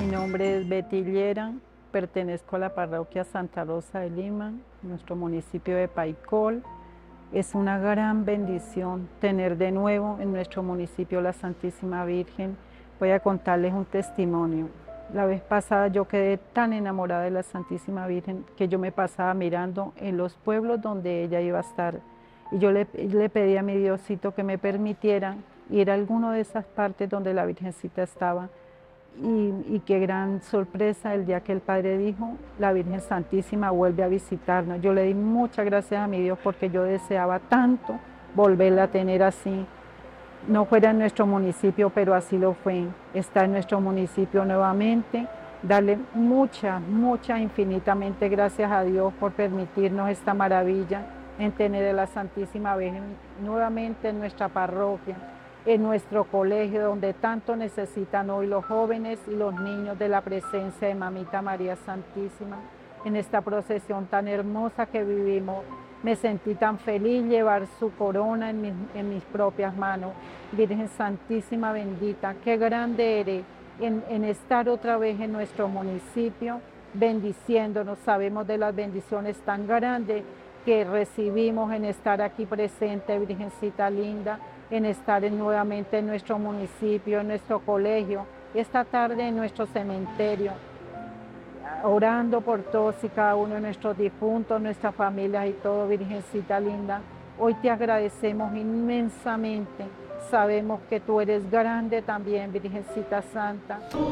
Mi nombre es Betty Llera, pertenezco a la parroquia Santa Rosa de Lima, nuestro municipio de Paicol. Es una gran bendición tener de nuevo en nuestro municipio la Santísima Virgen. Voy a contarles un testimonio. La vez pasada yo quedé tan enamorada de la Santísima Virgen que yo me pasaba mirando en los pueblos donde ella iba a estar. Y yo le pedí a mi Diosito que me permitiera ir a alguna de esas partes donde la Virgencita estaba. Y qué gran sorpresa el día que el Padre dijo, la Virgen Santísima vuelve a visitarnos. Yo le di muchas gracias a mi Dios porque yo deseaba tanto volverla a tener así. No fuera en nuestro municipio, pero así lo fue. Está en nuestro municipio nuevamente. Darle infinitamente gracias a Dios por permitirnos esta maravilla en tener a la Santísima Virgen nuevamente en nuestra parroquia, en nuestro colegio, donde tanto necesitan hoy los jóvenes y los niños de la presencia de Mamita María Santísima. En esta procesión tan hermosa que vivimos, me sentí tan feliz llevar su corona en mis propias manos. Virgen Santísima bendita, qué grande eres en estar otra vez en nuestro municipio, bendiciéndonos. Sabemos de las bendiciones tan grandes que recibimos en estar aquí presente, Virgencita linda, en estar nuevamente en nuestro municipio, en nuestro colegio, esta tarde en nuestro cementerio, orando por todos y cada uno de nuestros difuntos, nuestras familias y todo, Virgencita linda. Hoy te agradecemos inmensamente. Sabemos que tú eres grande también, Virgencita Santa.